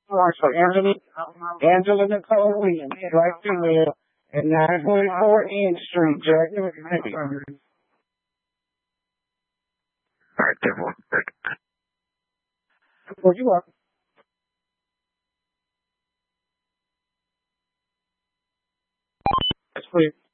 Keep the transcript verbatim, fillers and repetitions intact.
Marshall, Angela, Angela Nicole Williams, right female, at nine twenty-four N Street, Jackson, Mississippi. All right, ten four. Well, you are. That's clear.